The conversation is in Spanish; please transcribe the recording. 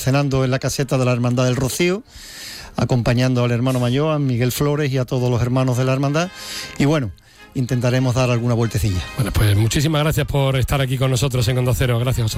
cenando en la caseta de la Hermandad del Rocío, acompañando al hermano mayor, a Miguel Flores y a todos los hermanos de la hermandad. Y bueno, intentaremos dar alguna vueltecilla. Bueno, pues muchísimas gracias por estar aquí con nosotros en Onda Cero. Gracias, José